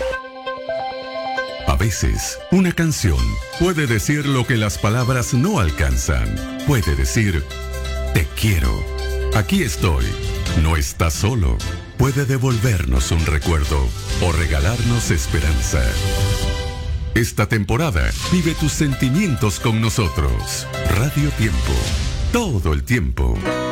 A veces, una canción puede decir lo que las palabras no alcanzan. Puede decir, te quiero. Aquí estoy. No estás solo. Puede devolvernos un recuerdo o regalarnos esperanza. Esta temporada, vive tus sentimientos con nosotros. Radio Tiempo. Todo el tiempo.